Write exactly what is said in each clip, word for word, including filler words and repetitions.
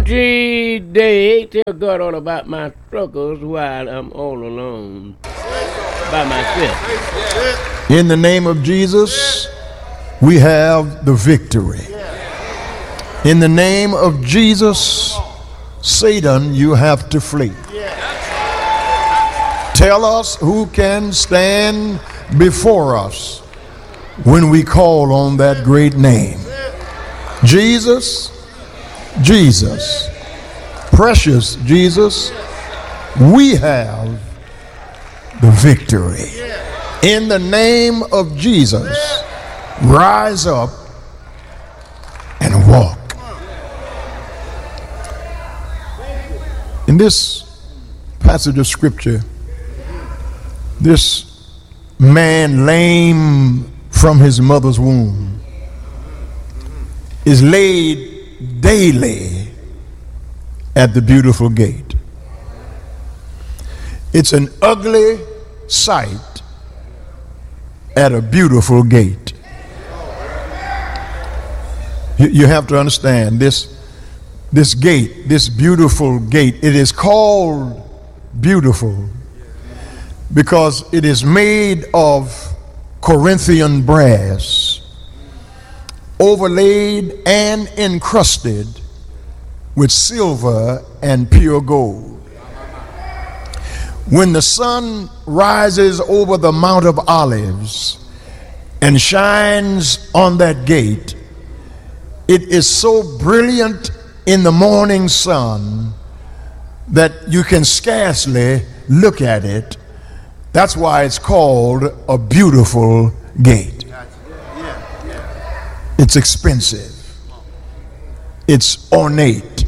Country Day, tell God all about my struggles while I'm all alone by myself. In the name of Jesus, we have the victory. In the name of Jesus, Satan, you have to flee. Tell us who can stand before us when we call on that great name. Jesus, Jesus, precious Jesus, we have the victory. In the name of Jesus, rise up and walk. In this passage of scripture, this man lame from his mother's womb is laid daily at the beautiful gate. It's an ugly sight at a beautiful gate. You, you have to understand this, this gate, this beautiful gate, it is called beautiful because it is made of Corinthian brass, overlaid and encrusted with silver and pure gold. When the sun rises over the Mount of Olives and shines on that gate, it is so brilliant in the morning sun that you can scarcely look at it. That's why it's called a beautiful gate. It's expensive. It's ornate.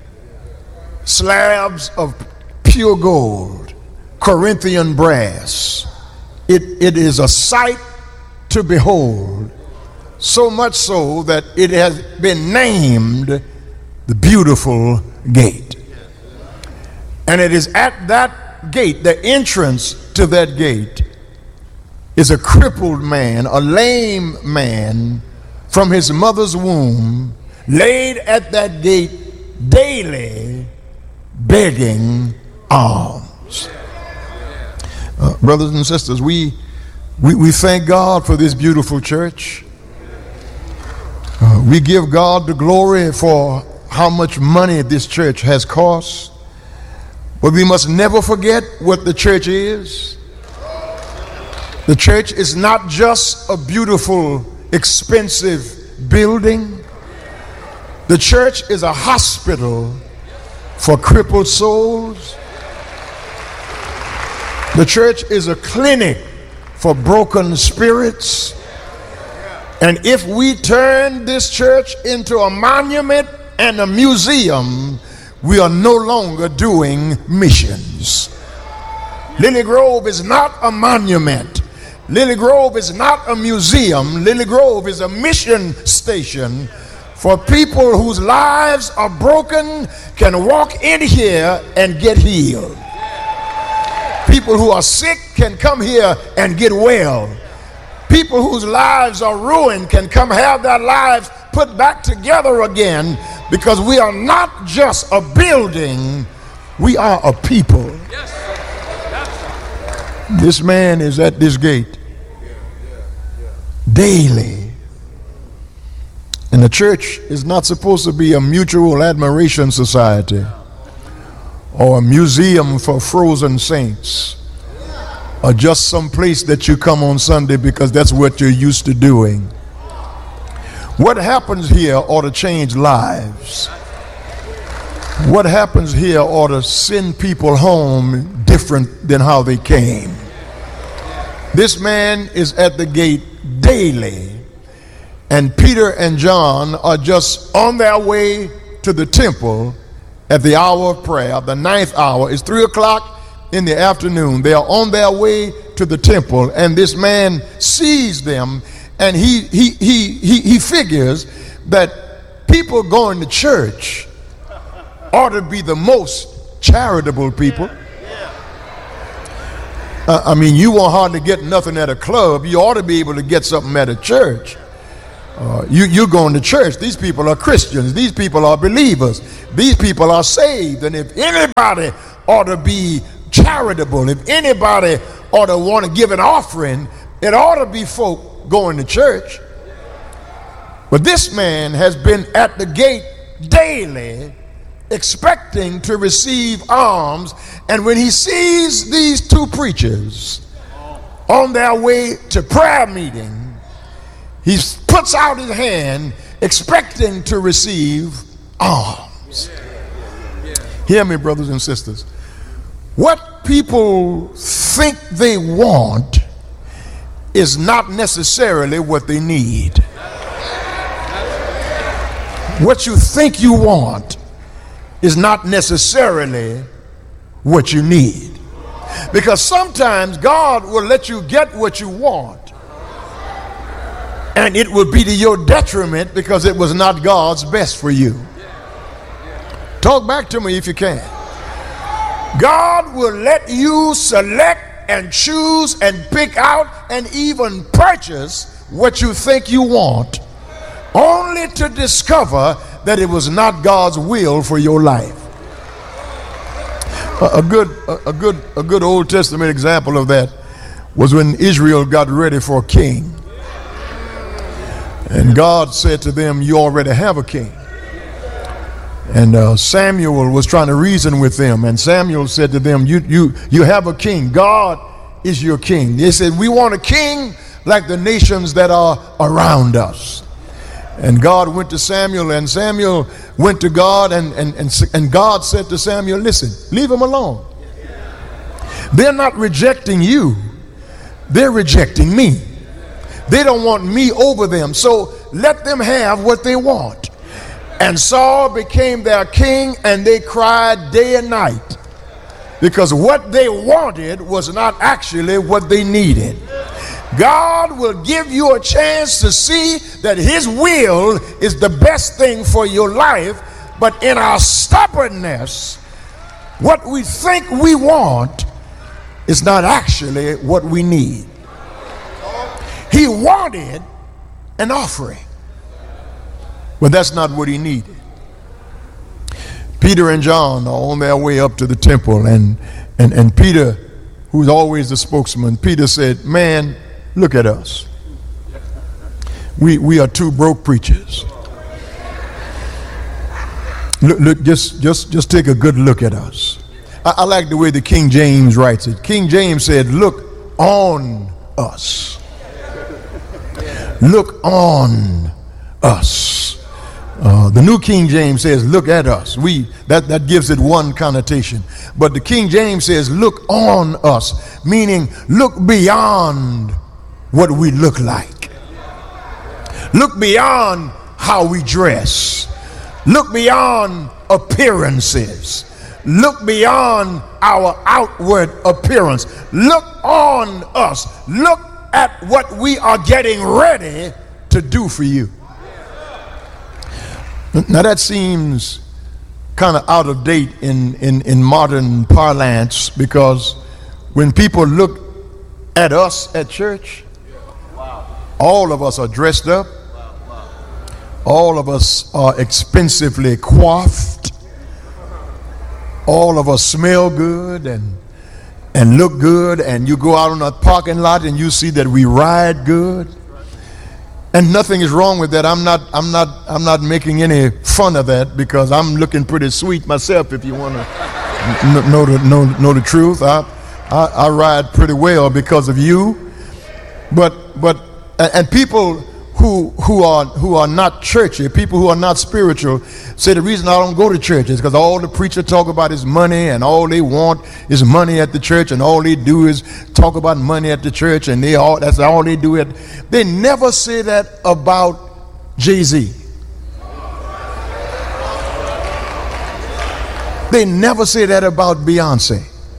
Slabs of pure gold, Corinthian brass. It, it is a sight to behold, so much so that it has been named the beautiful gate. And it is at that gate, the entrance to that gate, is a crippled man, a lame man from his mother's womb, laid at that gate daily, begging alms. Uh, brothers and sisters, we, we, we thank God for this beautiful church. Uh, we give God the glory for how much money this church has cost. But we must never forget what the church is. The church is not just a beautiful, expensive building. The church is a hospital for crippled souls. The church is a clinic for broken spirits. And if we turn this church into a monument and a museum, we are no longer doing missions. Lily Grove is not a monument. Lily Grove is not a museum. Lily Grove is a mission station for people whose lives are broken can walk in here and get healed. People who are sick can come here and get well. People whose lives are ruined can come have their lives put back together again, because we are not just a building, we are a people. This man is at this gate daily. And the church is not supposed to be a mutual admiration society or a museum for frozen saints or just some place that you come on Sunday because that's what you're used to doing. What happens here ought to change lives. What happens here ought to send people home different than how they came. This man is at the gate daily, and Peter and John are just on their way to the temple at the hour of prayer. The ninth hour is three o'clock in the afternoon. They are on their way to the temple, and this man sees them, and he he he he, he figures that people going to church ought to be the most charitable people. Uh, I mean, you won't hardly get nothing at a club. You ought to be able to get something at a church. Uh, you, you're going to church. These people are Christians. These people are believers. These people are saved. And if anybody ought to be charitable, if anybody ought to want to give an offering, it ought to be folk going to church. But this man has been at the gate daily expecting to receive alms, and when he sees these two preachers on their way to prayer meeting, he puts out his hand expecting to receive alms. Hear me, brothers and sisters. What people think they want is not necessarily what they need. What you think you want is not necessarily what you need. Because sometimes God will let you get what you want, and it will be to your detriment because it was not God's best for you. Talk back to me if you can. God will let you select and choose and pick out and even purchase what you think you want, only to discover that it was not God's will for your life. A, a good, a, a good, a good Old Testament example of that was when Israel got ready for a king. And God said to them, you already have a king. And uh, Samuel was trying to reason with them, and Samuel said to them, you, you, you have a king. God is your king. They said, we want a king like the nations that are around us. And God went to Samuel, and Samuel went to God, and, and, and, and God said to Samuel, listen, leave them alone. They're not rejecting you. They're rejecting me. They don't want me over them, so let them have what they want. And Saul became their king, and they cried day and night because what they wanted was not actually what they needed. God will give you a chance to see that his will is the best thing for your life, but in our stubbornness, what we think we want is not actually what we need. He wanted an offering, but that's not what he needed. Peter and John are on their way up to the temple, and and, and Peter, who's always the spokesman, Peter said, man, look at us. We we are two broke preachers. Look, look just just just take a good look at us. I, I like the way the King James writes it. King James said, look on us. Look on us. Uh, the New King James says, look at us. We that, that gives it one connotation. But the King James says, look on us, meaning look beyond what we look like. Look beyond how we dress. Look beyond appearances. Look beyond our outward appearance. Look on us. Look at what we are getting ready to do for you. Now that seems kind of out of date in, in, in modern parlance, because when people look at us at church, all of us are dressed up. All of us are expensively coiffed. All of us smell good and and look good, and you go out on a parking lot and you see that we ride good. And nothing is wrong with that. I'm not I'm not I'm not making any fun of that, because I'm looking pretty sweet myself, if you want to know the know, know the truth. I, I I ride pretty well because of you. But but and people who who are who are not churchy, people who are not spiritual, say the reason I don't go to church is because all the preacher talk about is money, and all they want is money at the church, and all they do is talk about money at the church, and they all that's all they do. It they never say that about Jay-Z. They never say that about Beyonce.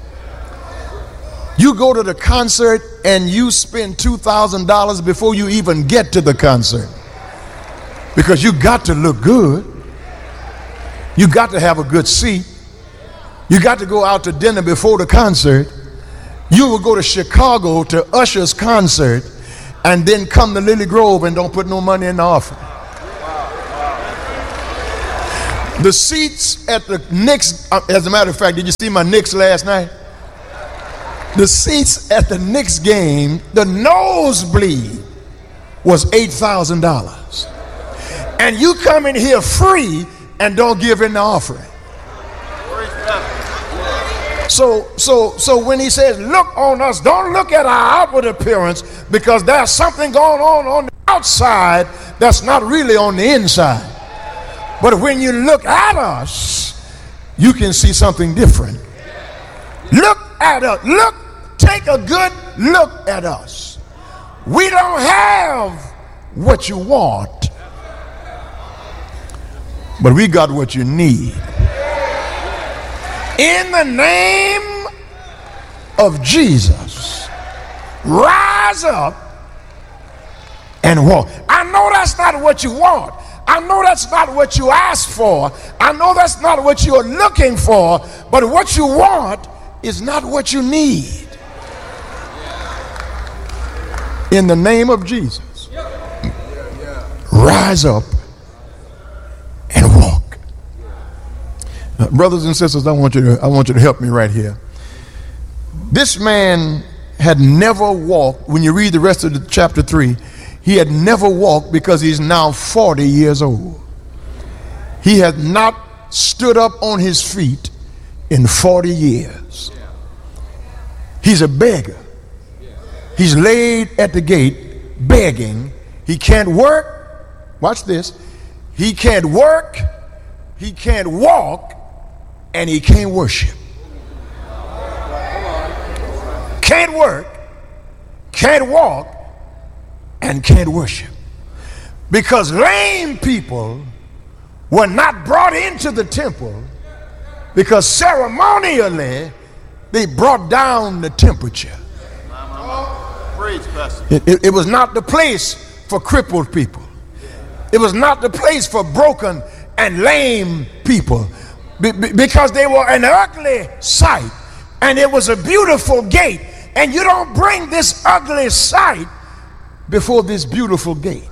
You go to the concert and you spend two thousand dollars before you even get to the concert, because you got to look good. You got to have a good seat. You got to go out to dinner before the concert. You will go to Chicago to Usher's concert, and then come to Lily Grove and don't put no money in the offering. The seats at the Knicks, as a matter of fact, did you see my Knicks last night? The seats at the Knicks game, the nosebleed was eight thousand dollars. And you come in here free and don't give in the offering. So, so, so when he says, look on us, don't look at our outward appearance, because there's something going on on the outside that's not really on the inside. But when you look at us, you can see something different. Look at us. Look, take a good look at us. We don't have what you want, but we got what you need. In the name of Jesus, rise up and walk. I know that's not what you want. I know that's not what you asked for. I know that's not what you're looking for. But what you want is not what you need. In the name of Jesus, rise up and walk. Uh, brothers and sisters, I want you to I want you to help me right here. This man had never walked. When you read the rest of the chapter three, he had never walked because he's now forty years old. He had not stood up on his feet in forty years. He's a beggar. He's laid at the gate begging. He can't work. Watch this. He can't work. He can't walk. And he can't worship. Can't work, can't walk, and can't worship. Because lame people were not brought into the temple, because ceremonially they brought down the temperature. It, it, it was not the place for crippled people. It was not the place for broken and lame people. Be, be, because they were an ugly sight, and it was a beautiful gate, and you don't bring this ugly sight before this beautiful gate.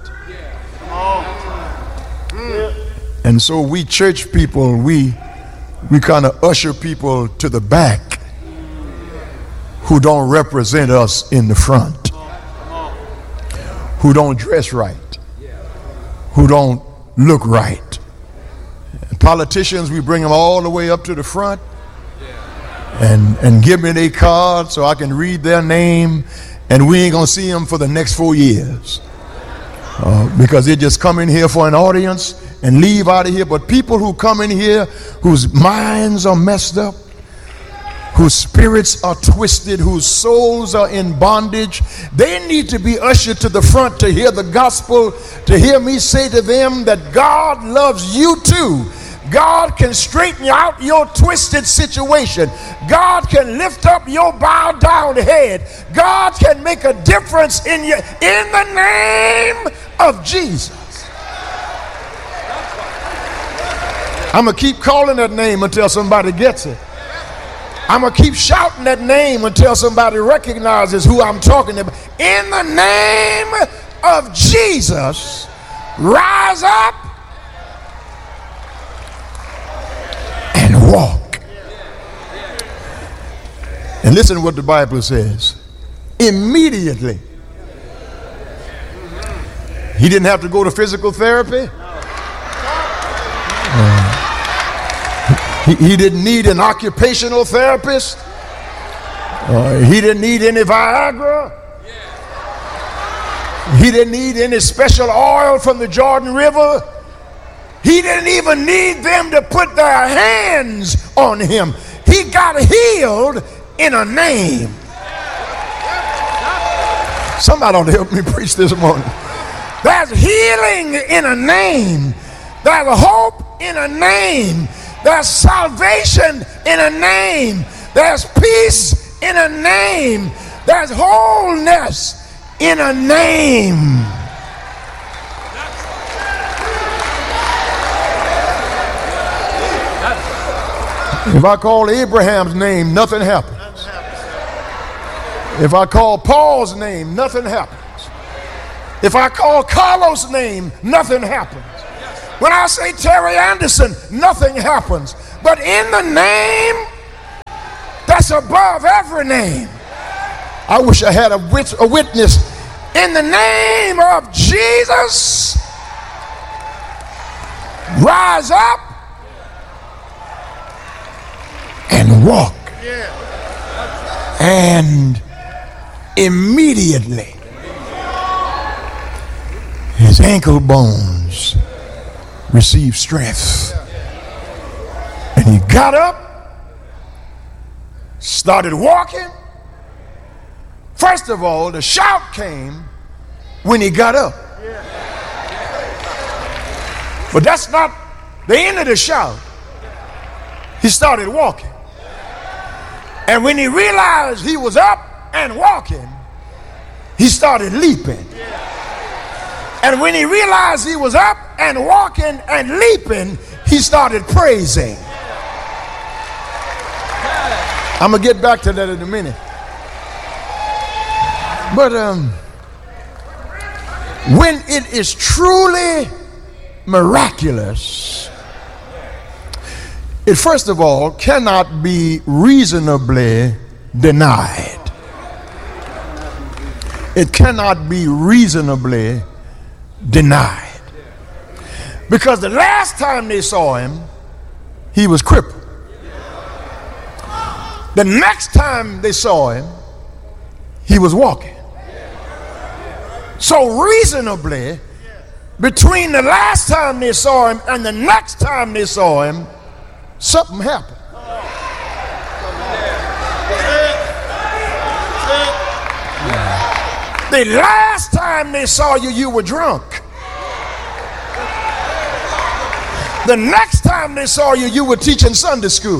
And so we church people, we we kind of usher people to the back who don't represent us in the front, who don't dress right, who don't look right. Politicians, we bring them all the way up to the front and and give me their card so I can read their name, and we ain't gonna see them for the next four years uh, because they just come in here for an audience and leave out of here. But people who come in here whose minds are messed up, whose spirits are twisted, whose souls are in bondage, they need to be ushered to the front to hear the gospel, to hear me say to them that God loves you too. God can straighten out your twisted situation. God can lift up your bowed down head. God can make a difference in you in the name of Jesus. I'm going to keep calling that name until somebody gets it. I'm going to keep shouting that name until somebody recognizes who I'm talking about. In the name of Jesus, rise up and walk. And listen to what the Bible says. Immediately. He didn't have to go to physical therapy. Uh, he, he didn't need an occupational therapist. Uh, he didn't need any Viagra. He didn't need any special oil from the Jordan River. He didn't even need them to put their hands on him. He got healed in a name. Somebody ought to help me preach this morning. There's healing in a name. There's hope in a name. There's salvation in a name. There's peace in a name. There's wholeness in a name. If I call Abraham's name, nothing happens. If I call Paul's name, nothing happens. If I call Carlos' name, nothing happens. When I say Terry Anderson, nothing happens. But in the name that's above every name, I wish I had a, wit- a witness. In the name of Jesus, rise up and walk. And immediately his ankle bones received strength. And he got up, started walking. First of all, the shout came when he got up. But that's not the end of the shout. He started walking. And when he realized he was up and walking, he started leaping. And when he realized he was up and walking and leaping, he started praising. I'm going to get back to that in a minute. But um, when it is truly miraculous, it first of all cannot be reasonably denied. It cannot be reasonably denied. Because the last time they saw him, he was crippled. The next time they saw him, he was walking. So reasonably, between the last time they saw him and the next time they saw him, something happened. The last time they saw you, you were drunk. The next time they saw you, you were teaching Sunday school.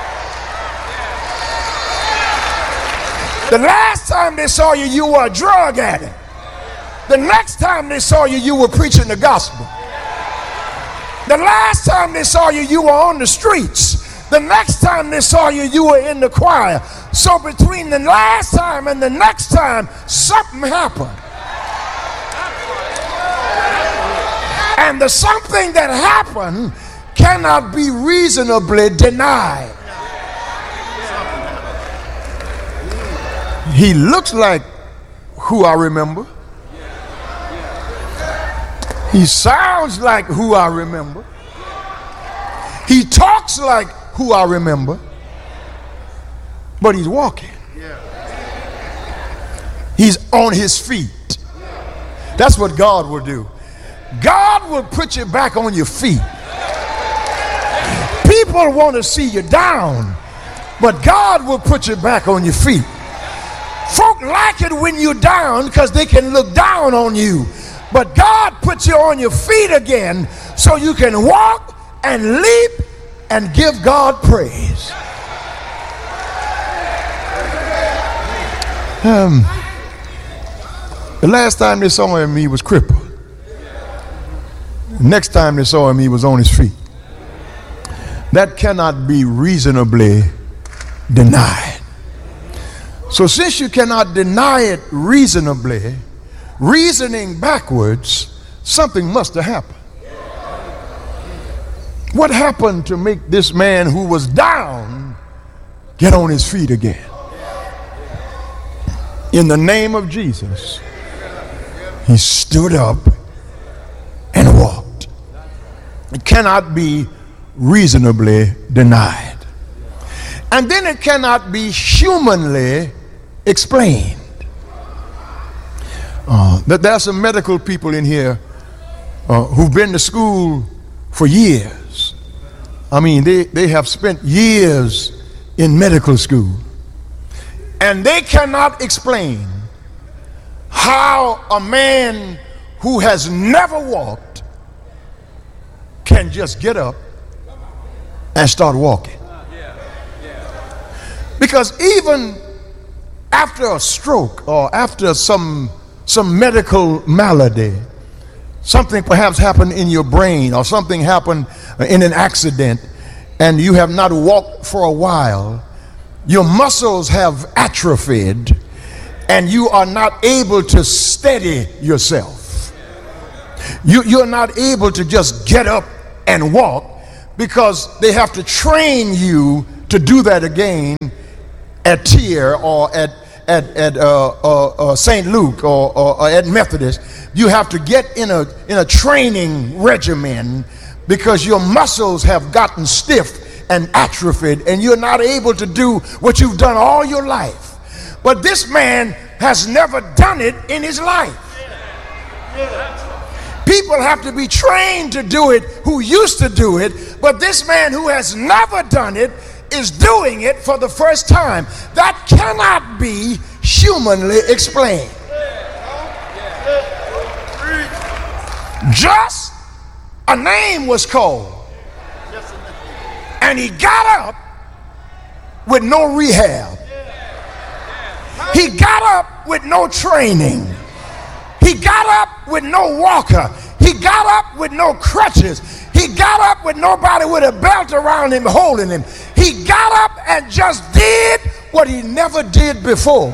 The last time they saw you, you were a drug addict. The next time they saw you, you were preaching the gospel. The last time they saw you, you were on the streets. The next time they saw you, you were in the choir. So between the last time and the next time, something happened. And the something that happened cannot be reasonably denied. He looks like who I remember. He sounds like who I remember. He talks like who I remember. But he's walking. He's on his feet. That's what God will do. God will put you back on your feet. People want to see you down, but God will put you back on your feet. Folk like it when you're down because they can look down on you. But God puts you on your feet again so you can walk and leap and give God praise. Um, the last time they saw him, he was crippled. The next time they saw him, he was on his feet. That cannot be reasonably denied. So since you cannot deny it reasonably, reasoning backwards, something must have happened. What happened to make this man who was down get on his feet again? In the name of Jesus, he stood up and walked. It cannot be reasonably denied. And then it cannot be humanly explained. Uh, that there are some medical people in here uh, who've been to school for years. I mean, they, they have spent years in medical school. And they cannot explain how a man who has never walked can just get up and start walking. Because even after a stroke or after some some medical malady, something perhaps happened in your brain or something happened in an accident and you have not walked for a while, your muscles have atrophied and you are not able to steady yourself. You, you're not able to just get up and walk, because they have to train you to do that again at Tier or at at, at uh, uh, uh, Saint Luke or, or, or at Methodist. You have to get in a in a training regimen, because your muscles have gotten stiff and atrophied, and you're not able to do what you've done all your life. But this man has never done it in his life. People have to be trained to do it who used to do it, but this man who has never done it is doing it for the first time. That cannot be humanly explained. Just a name was called, and he got up with no rehab. He got up with no training. He got up with no walker. He got up with no crutches. He got up with nobody with a belt around him holding him. He got up and just did what he never did before.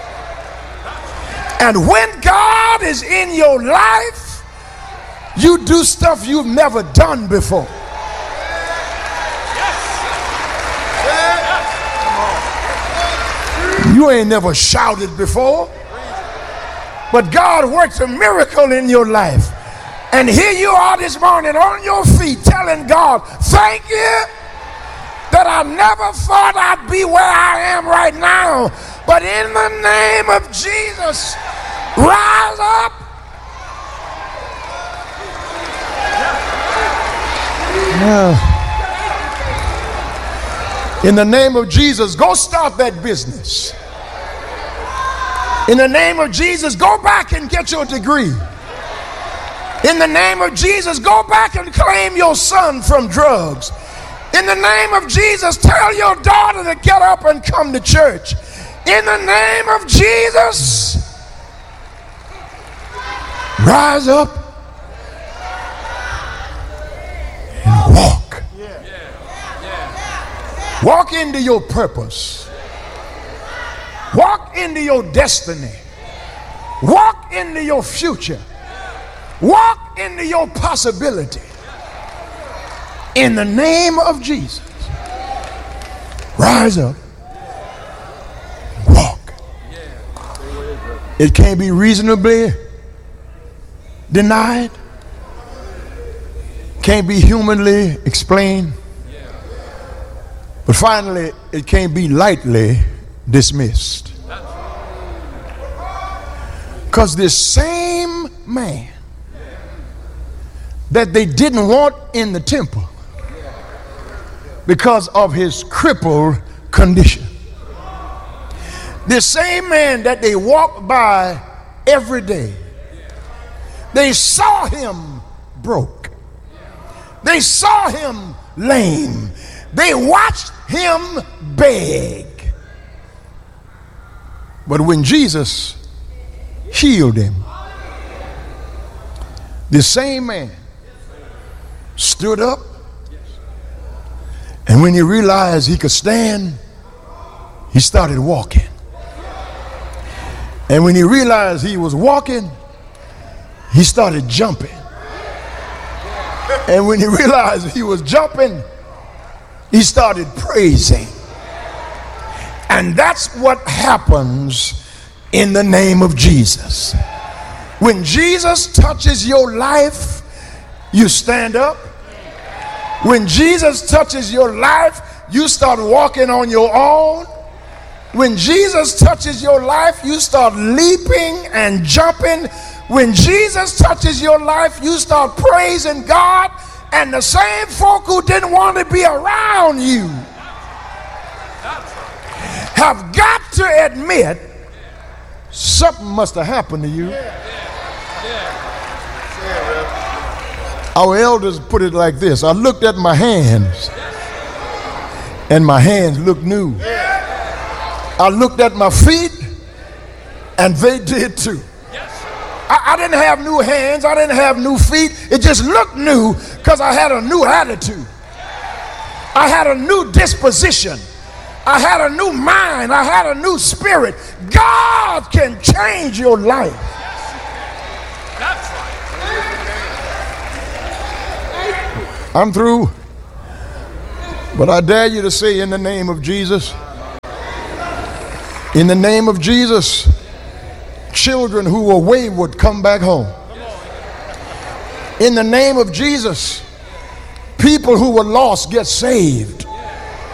And when God is in your life, you do stuff you've never done before. You ain't never shouted before, but God works a miracle in your life. And here you are this morning on your feet telling God, thank you that I never thought I'd be where I am right now. But in the name of Jesus, rise up. Yeah. In the name of Jesus, go start that business. In the name of Jesus, go back and get your degree. In the name of Jesus, go back and claim your son from drugs. In the name of Jesus, tell your daughter to get up and come to church. In the name of Jesus, rise up and walk. Walk into your purpose. Walk into your destiny. Walk into your future. Walk into your possibility. In the name of Jesus, rise up, walk. It can't be reasonably denied, can't be humanly explained, but finally it can't be lightly dismissed. Because this same man that they didn't want in the temple because of his crippled condition, this same man that they walked by every day, they saw him broke, they saw him lame, they watched him beg. But when Jesus healed him, the same man stood up, and when he realized he could stand, he started walking. And when he realized he was walking, he started jumping. And when he realized he was jumping, he started praising. And that's what happens in the name of Jesus. When Jesus touches your life, you stand up. When Jesus touches your life, you start walking on your own. When Jesus touches your life, you start leaping and jumping. When Jesus touches your life, you start praising God. And the same folk who didn't want to be around you have got to admit something must have happened to you. Our elders put it like this: I looked at my hands and my hands looked new. I looked at my feet and they did too. I, I didn't have new hands, I didn't have new feet. It just looked new because I had a new attitude. I had a new disposition. I had a new mind. I had a new spirit. God can change your life. That's right. I'm through. But I dare you to say, in the name of Jesus, in the name of Jesus, children who were wayward come back home. In the name of Jesus, people who were lost get saved.